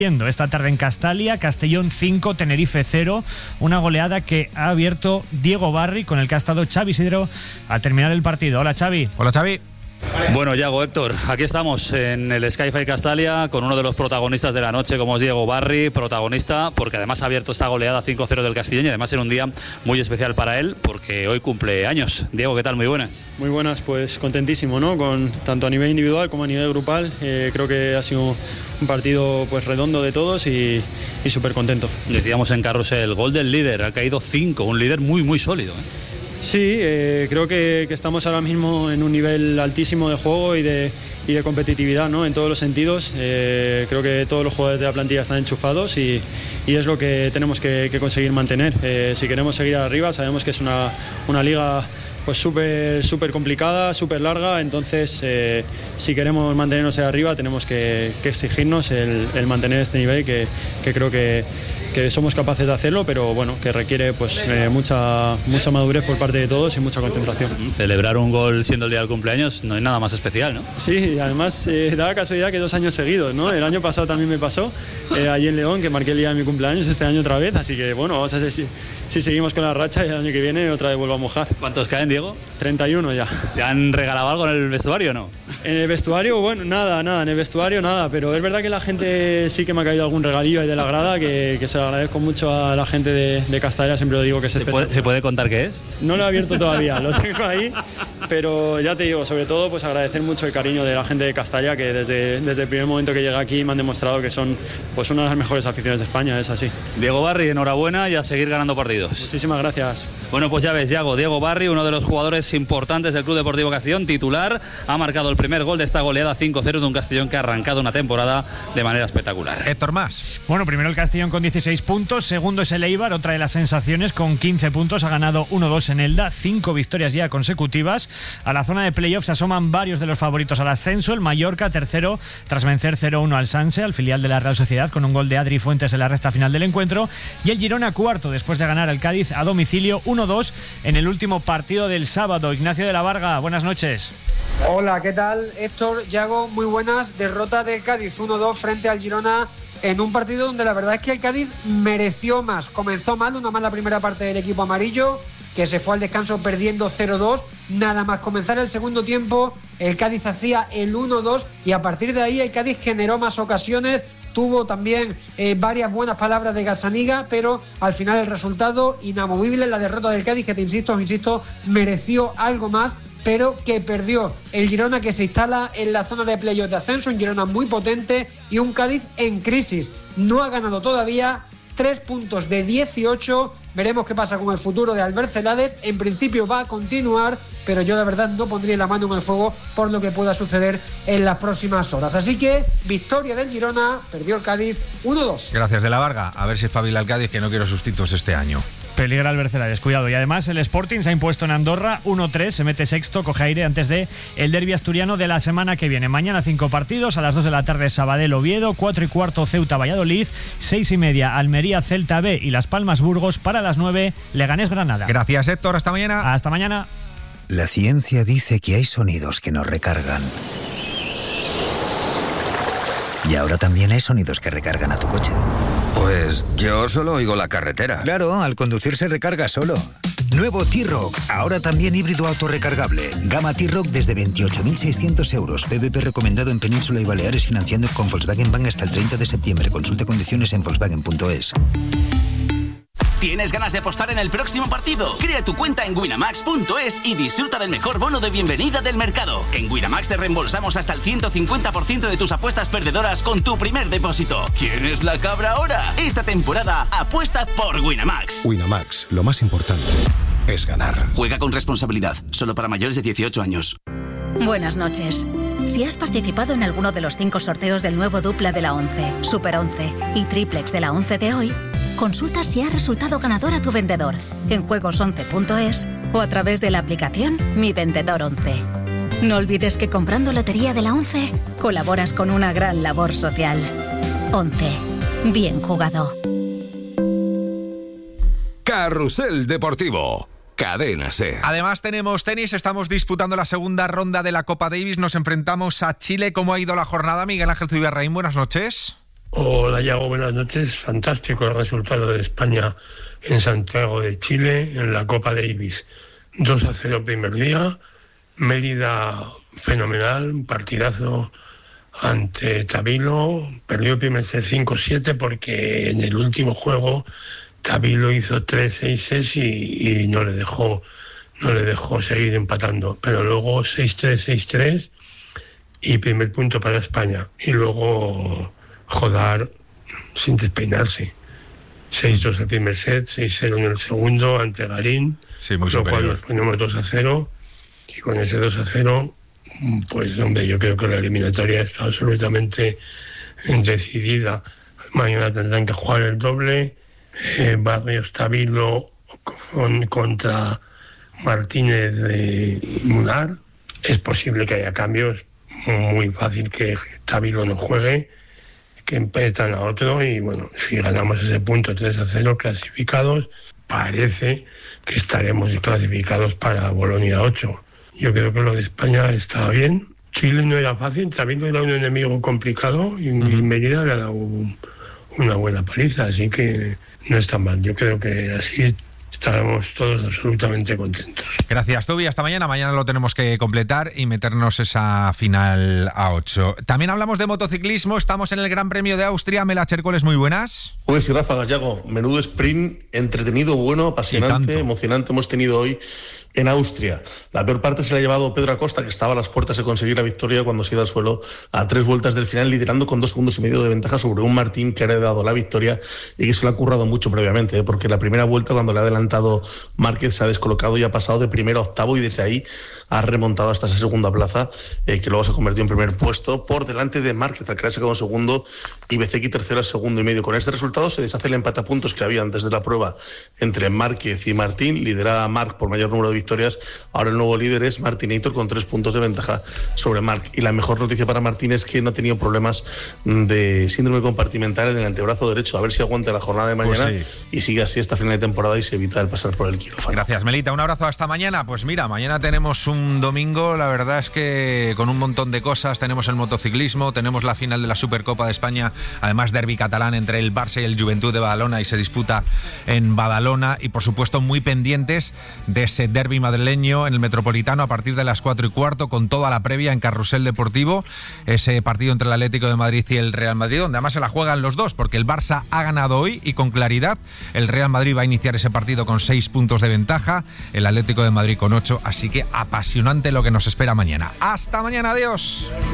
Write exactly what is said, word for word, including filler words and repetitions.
Esta tarde en Castalia, Castellón cinco, Tenerife cero, una goleada que ha abierto Diego Barry, con el que ha estado Xavi Isidro al terminar el partido. Hola, Xavi. Hola, Xavi. Bueno, Yago, Héctor, aquí estamos en el Sky-Fi Castalia con uno de los protagonistas de la noche, como es Diego Barry, protagonista porque además ha abierto esta goleada cinco cero del Castellón y además en un día muy especial para él porque hoy cumple años. Diego, ¿qué tal? Muy buenas. Muy buenas, pues contentísimo, ¿no? Con tanto a nivel individual como a nivel grupal. Eh, creo que ha sido un partido pues redondo de todos y, y súper contento. Decíamos en Carrusel, gol del líder, ha caído cinco, un líder muy muy sólido, ¿eh? Sí, eh, creo que, que estamos ahora mismo en un nivel altísimo de juego y de, y de competitividad, ¿no? En todos los sentidos. Eh, creo que todos los jugadores de la plantilla están enchufados y, y es lo que tenemos que, que conseguir mantener. Eh, si queremos seguir arriba, sabemos que es una, una liga pues súper súper complicada, súper larga, entonces eh, si queremos mantenernos ahí arriba tenemos que, que exigirnos el, el mantener este nivel que, que creo que, que somos capaces de hacerlo, pero bueno, que requiere pues eh, mucha, mucha madurez por parte de todos y mucha concentración. Celebrar un gol siendo el día del cumpleaños no es nada más especial, ¿no? Sí, además eh, da la casualidad que dos años seguidos, ¿no? El año pasado también me pasó, eh, allí en León, que marqué el día de mi cumpleaños, este año otra vez, así que bueno, vamos a ver si, si seguimos con la racha y el año que viene otra vez vuelvo a mojar. ¿Cuántos caen, Diego? treinta y uno ya. ¿Te han regalado algo en el vestuario o no? En el vestuario, bueno, nada, nada, en el vestuario nada, pero es verdad que la gente sí que me ha caído algún regalillo ahí de la grada, que, que se lo agradezco mucho a la gente de, de Castalia, siempre lo digo que es ¿Se puede, ¿Se puede contar qué es? No lo he abierto todavía, lo tengo ahí, pero ya te digo, sobre todo pues agradecer mucho el cariño de la gente de Castalia, que desde, desde el primer momento que llegué aquí me han demostrado que son pues una de las mejores aficiones de España, es así. Diego Barry, enhorabuena y a seguir ganando partidos. Muchísimas gracias. Bueno, pues ya ves, Yago, Diego Barry, uno de los jugadores importantes del Club Deportivo Castellón, titular, ha marcado el primer gol de esta goleada cinco cero de un Castellón que ha arrancado una temporada de manera espectacular. Héctor, más. Bueno, primero el Castellón con dieciséis puntos, segundo es el Eibar, otra de las sensaciones, con quince puntos, ha ganado uno dos en Elda, cinco victorias ya consecutivas. A la zona de playoffs se asoman varios de los favoritos al ascenso, el Mallorca, tercero, tras vencer cero uno al Sanse, al filial de la Real Sociedad, con un gol de Adri Fuentes en la recta final del encuentro, y el Girona, cuarto, después de ganar al Cádiz a domicilio uno dos en el último partido del sábado. Ignacio de la Varga, buenas noches. Hola, ¿qué tal? Héctor, Yago, muy buenas. Derrota del Cádiz uno dos frente al Girona en un partido donde la verdad es que el Cádiz mereció más. Comenzó mal, una mala primera parte del equipo amarillo, que se fue al descanso perdiendo cero dos. Nada más comenzar el segundo tiempo, el Cádiz hacía el uno dos y a partir de ahí el Cádiz generó más ocasiones. Tuvo también eh, varias buenas palabras de Gazzaniga, pero al final el resultado inamovible, la derrota del Cádiz, que te insisto, insisto, mereció algo más, pero que perdió el Girona, que se instala en la zona de playoff de ascenso, un Girona muy potente y un Cádiz en crisis. No ha ganado todavía, tres puntos de dieciocho. Veremos qué pasa con el futuro de Albert Celades. En principio va a continuar, pero yo la verdad no pondría la mano en el fuego por lo que pueda suceder en las próximas horas. Así que victoria del Girona, perdió el Cádiz uno dos. Gracias, de la Varga. A ver si espabila el Cádiz, que no quiero sustitutos este año. Peligra Albert Celades, cuidado. Y además el Sporting se ha impuesto en Andorra uno tres, se mete sexto, coge aire antes de el derbi asturiano de la semana que viene. Mañana cinco partidos, a las dos de la tarde Sabadell Oviedo, cuatro y cuarto Ceuta Valladolid, seis y media Almería Celta B y Las Palmas Burgos, para las nueve Leganés Granada. Gracias, Héctor, hasta mañana. Hasta mañana. La ciencia dice que hay sonidos que nos recargan. Y ahora también hay sonidos que recargan a tu coche. Pues yo solo oigo la carretera. Claro, al conducir se recarga solo. Nuevo T-Rock, ahora también híbrido autorrecargable. Gama T-Rock desde veintiocho mil seiscientos euros. P V P recomendado en Península y Baleares, financiando con Volkswagen Bank hasta el treinta de septiembre. Consulte condiciones en volkswagen punto es. ¿Tienes ganas de apostar en el próximo partido? Crea tu cuenta en winamax punto es y disfruta del mejor bono de bienvenida del mercado. En Winamax te reembolsamos hasta el ciento cincuenta por ciento de tus apuestas perdedoras con tu primer depósito. ¿Quién es la cabra ahora? Esta temporada apuesta por Winamax. Winamax, lo más importante es ganar. Juega con responsabilidad, solo para mayores de dieciocho años. Buenas noches. Si has participado en alguno de los cinco sorteos del nuevo dupla de la once, Super once y triplex de la once de hoy, consulta si ha resultado ganador a tu vendedor en juegos once punto es o a través de la aplicación Mi Vendedor once. No olvides que comprando lotería de la once colaboras con una gran labor social. once. Bien jugado. Carrusel Deportivo. Cadena SER. Además tenemos tenis, estamos disputando la segunda ronda de la Copa Davis, nos enfrentamos a Chile. ¿Cómo ha ido la jornada? Miguel Ángel Zubiarraín, buenas noches. Hola, Yago, buenas noches. Fantástico el resultado de España en Santiago de Chile en la Copa Davis. dos a cero primer día. Mérida fenomenal, un partidazo ante Tabilo. Perdió el primer set cinco siete porque en el último juego Tabilo hizo tres seis seis y, y no le dejó no le dejó seguir empatando. Pero luego seis tres seis tres y primer punto para España. Y luego Jodar sin despeinarse. seis dos el primer set, seis cero en el segundo ante Garín. Sí, muy con lo cual superior. nos ponemos dos a cero. Y con ese dos a cero, pues hombre, yo creo que la eliminatoria está absolutamente decidida. Mañana tendrán que jugar el doble. Eh, Barrios Tabilo con, contra Martínez de Munar. Es posible que haya cambios. Muy fácil que Tabilo no juegue, que empiezan a otro. Y bueno, si ganamos ese punto tres a cero, clasificados, parece que estaremos clasificados para Bolonia ocho. Yo creo que lo de España estaba bien. Chile no era fácil, también era un enemigo complicado y, uh-huh. y Mérida le ha dado un, una buena paliza, así que no está mal. Yo creo que así estaremos todos absolutamente contentos. Gracias, Toby. Hasta mañana. Mañana lo tenemos que completar y meternos esa final a ocho. También hablamos de motociclismo. Estamos en el Gran Premio de Austria. Mela Chercoles, muy buenas. Pues sí, Rafa Gallego. Menudo sprint, entretenido, bueno, apasionante, emocionante hemos tenido hoy en Austria. La peor parte se la ha llevado Pedro Acosta, que estaba a las puertas de conseguir la victoria cuando se ha ido al suelo a tres vueltas del final, liderando con dos segundos y medio de ventaja sobre un Martín que ha heredado la victoria y que se lo ha currado mucho previamente, ¿eh? porque la primera vuelta, cuando le ha adelantado Márquez, se ha descolocado y ha pasado de primero a octavo, y desde ahí ha remontado hasta esa segunda plaza, eh, que luego se ha convertido en primer puesto por delante de Márquez, al que le ha sacado un segundo, y Bezzecchi tercero al segundo y medio. Con este resultado se deshace el empate a puntos que había antes de la prueba entre Márquez y Martín. Lidera a Marc por mayor número de victorias. Ahora el nuevo líder es Martinator con tres puntos de ventaja sobre Marc. Y la mejor noticia para Martín es que no ha tenido problemas de síndrome compartimental en el antebrazo derecho. A ver si aguanta la jornada de mañana, pues sí, y sigue así hasta final de temporada y se evita el pasar por el quirófano. Gracias, Melita. Un abrazo hasta mañana. Pues mira, mañana tenemos un domingo, la verdad es que con un montón de cosas. Tenemos el motociclismo, tenemos la final de la Supercopa de España, además derbi catalán entre el Barça y el Juventud de Badalona, y se disputa en Badalona, y por supuesto muy pendientes de ese derbi madrileño en el Metropolitano a partir de las cuatro y cuarto, con toda la previa en Carrusel Deportivo, ese partido entre el Atlético de Madrid y el Real Madrid, donde además se la juegan los dos, porque el Barça ha ganado hoy y con claridad. El Real Madrid va a iniciar ese partido con seis puntos de ventaja, el Atlético de Madrid con ocho, así que apasionante lo que nos espera mañana. Hasta mañana, adiós.